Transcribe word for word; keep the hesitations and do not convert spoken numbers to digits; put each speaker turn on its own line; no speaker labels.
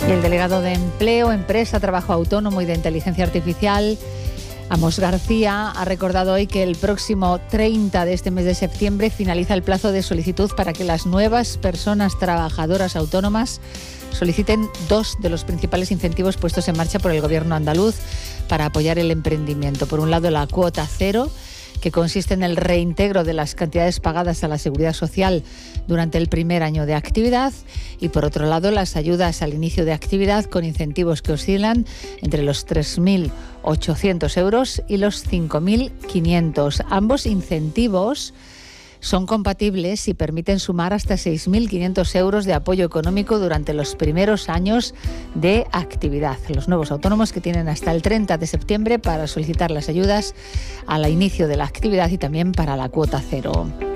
Y el delegado de Empleo, Empresa, Trabajo Autónomo y de Inteligencia Artificial, Amos García, ha recordado hoy que el próximo treinta de este mes de septiembre finaliza el plazo de solicitud para que las nuevas personas trabajadoras autónomas soliciten dos de los principales incentivos puestos en marcha por el Gobierno andaluz para apoyar el emprendimiento. Por un lado, la cuota cero, que consiste en el reintegro de las cantidades pagadas a la Seguridad Social durante el primer año de actividad, y por otro lado las ayudas al inicio de actividad con incentivos que oscilan entre los tres mil ochocientos euros y los cinco mil quinientos. Ambos incentivos son compatibles y permiten sumar hasta seis mil quinientos euros de apoyo económico durante los primeros años de actividad. Los nuevos autónomos, que tienen hasta el treinta de septiembre para solicitar las ayudas al inicio de la actividad y también para la cuota cero.